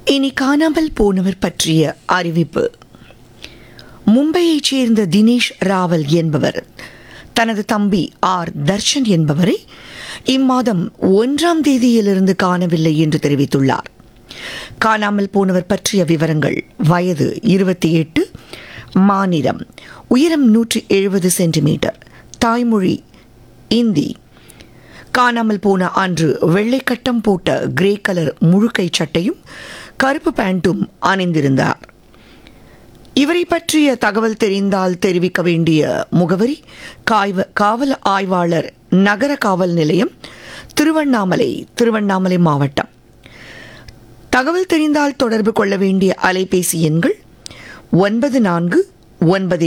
இனி காணாமல் போனவர் பற்றிய அறிவிப்பு. மும்பையைச் சேர்ந்த தினேஷ் ராவல் என்பவர் தனது தம்பி ஆர் தர்ஷன் என்பவரை இம்மாதம் 1ஆம் தேதியிலிருந்து காணவில்லை என்று தெரிவித்துள்ளார். காணாமல் போனவர் பற்றிய விவரங்கள்: வயது 28, மாநிலம் உயரம் 170 சென்டிமீட்டர், தாய்மொழி இந்தி. காணாமல் போன அன்று வெள்ளை கட்டம் போட்ட கிரே கலர் முழுக்கை சட்டையும் கருப்பு பேண்ட்டும் அணிந்திருந்தார். இவரை பற்றிய தகவல் தெரிந்தால் தெரிவிக்க வேண்டிய முகவரி: காவல் ஆய்வாளர், நகர காவல் நிலையம், திருவண்ணாமலை மாவட்டம். தகவல் தெரிந்தால் தொடர்பு கொள்ள வேண்டிய அலைபேசி எண்கள் 9497